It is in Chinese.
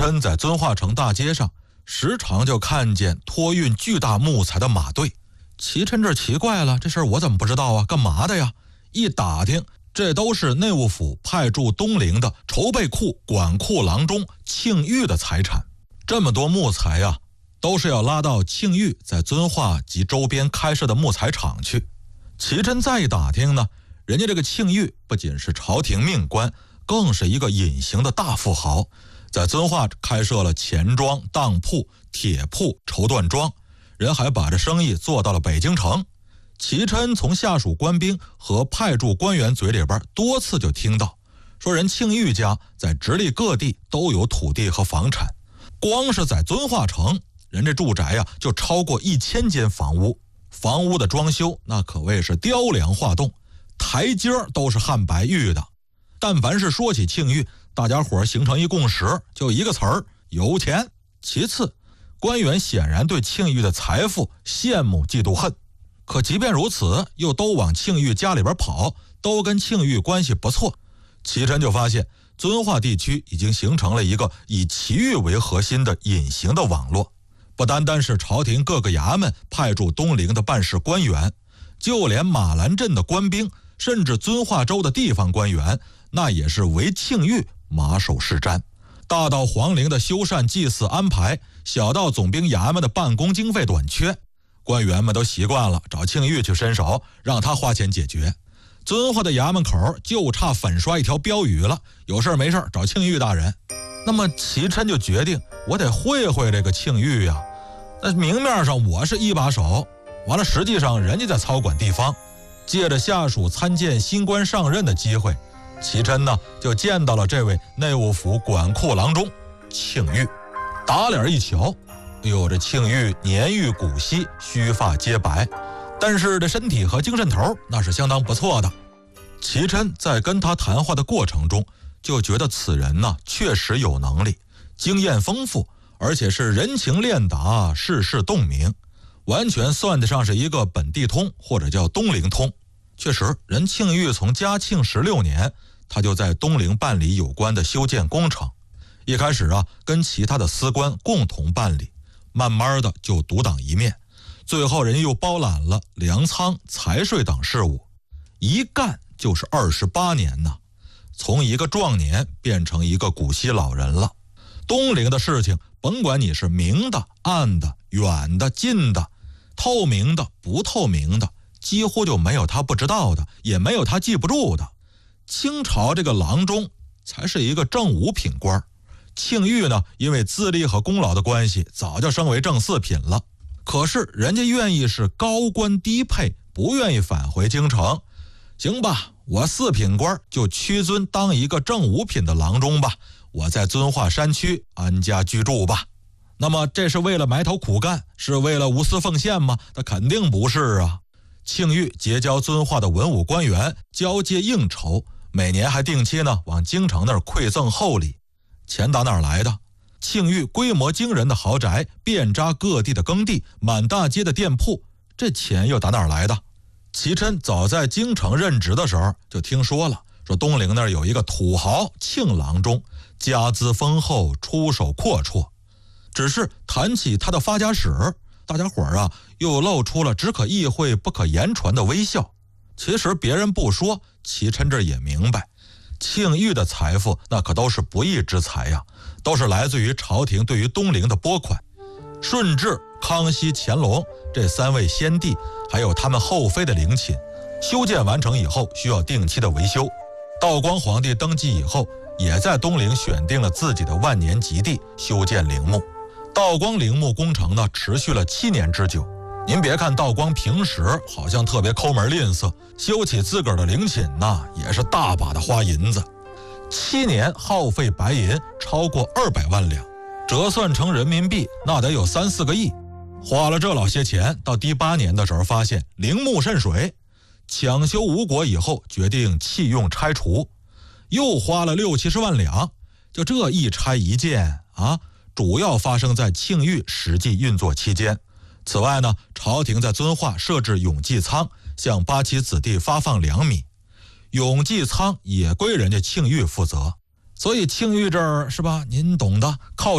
琛在遵化城大街上时常就看见托运巨大木材的马队。齐琛这奇怪了，这事儿我怎么不知道啊？干嘛的呀？一打听，这都是内务府派驻东陵的筹备库管库郎中庆玉的财产。这么多木材啊，都是要拉到庆玉在遵化及周边开设的木材厂去。齐琛再一打听呢，人家这个庆玉不仅是朝廷命官，更是一个隐形的大富豪，在遵化开设了钱庄、当铺、铁铺、绸缎庄，人还把这生意做到了北京城。齐琛从下属官兵和派驻官员嘴里边多次就听到，说人庆玉家在直隶各地都有土地和房产，光是在遵化城，人这住宅呀就超过1000间房屋，房屋的装修那可谓是雕梁画栋，台阶都是汉白玉的。但凡是说起庆玉，大家伙形成一共识，就一个词儿：有钱。其次，官员显然对庆玉的财富羡慕嫉妒恨，可即便如此，又都往庆玉家里边跑，都跟庆玉关系不错。齐琛就发现遵化地区已经形成了一个以齐玉为核心的隐形的网络，不单单是朝廷各个衙门派驻东陵的办事官员，就连马兰镇的官兵，甚至遵化州的地方官员，那也是为庆玉马首是瞻。大到皇陵的修缮祭祀安排，小到总兵衙门的办公经费短缺，官员们都习惯了找庆玉去伸手，让他花钱解决。遵化的衙门口就差粉刷一条标语了，有事没事找庆玉大人。那么齐琛就决定，我得会会这个庆玉呀。那明面上我是一把手，完了实际上人家在操管地方。借着下属参见新官上任的机会，齐琛呢就见到了这位内务府管库郎中庆玉。打脸一瞧，哎呦，这庆玉年逾古稀，须发皆白，但是这身体和精神头那是相当不错的。齐琛在跟他谈话的过程中，就觉得此人呢确实有能力，经验丰富，而且是人情练达，事事洞明，完全算得上是一个本地通，或者叫东陵通。确实，人庆玉从嘉庆16年，他就在东陵办理有关的修建工程。一开始啊，跟其他的司官共同办理，慢慢的就独当一面，最后人又包揽了粮仓、财税等事务，一干就是28年呢，从一个壮年变成一个古稀老人了。东陵的事情，甭管你是明的、暗的、远的、近的，透明的、不透明的，几乎就没有他不知道的，也没有他记不住的。清朝这个郎中才是一个正五品官，庆玉呢，因为资历和功劳的关系，早就升为正4品了。可是人家愿意是高官低配，不愿意返回京城。行吧，我4品官就屈尊当一个正5品的郎中吧，我在遵化山区安家居住吧。那么这是为了埋头苦干，是为了无私奉献吗？那肯定不是啊。庆玉结交遵化的文武官员，交接应酬，每年还定期呢往京城那儿馈赠厚礼。钱打哪儿来的？庆玉规模惊人的豪宅，遍扎各地的耕地，满大街的店铺，这钱又打哪儿来的？齐琛早在京城任职的时候就听说了，说东陵那儿有一个土豪庆郎中，家资丰厚，出手阔绰。只是谈起他的发家史，大家伙啊又露出了只可意会不可言传的微笑。其实别人不说，齐琛这也明白，庆玉的财富那可都是不义之财呀，都是来自于朝廷对于东陵的拨款。顺治、康熙、乾隆这3位先帝，还有他们后妃的陵寝，修建完成以后需要定期的维修。道光皇帝登基以后，也在东陵选定了自己的万年吉地，修建陵墓。道光陵墓工程呢，持续了7年之久。您别看道光平时好像特别抠门吝啬，修起自个儿的陵寝呢，也是大把的花银子。7年耗费白银超过200万两，折算成人民币那得有3、4个亿。花了这老些钱，到第8年的时候发现陵墓渗水，抢修无果以后决定弃用拆除，又花了60、70万两。就这一拆一建啊，主要发生在庆玉实际运作期间。此外呢，朝廷在遵化设置永济仓，向8旗子弟发放粮米，永济仓也归人家庆玉负责。所以庆玉这儿是吧，您懂的，靠